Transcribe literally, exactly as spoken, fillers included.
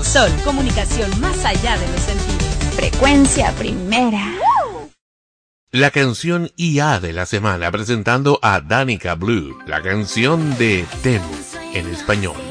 Sol, comunicación más allá de los sentidos. Frecuencia primera. La canción I A de la semana, presentando a Danica Blue, la canción de Temu en español.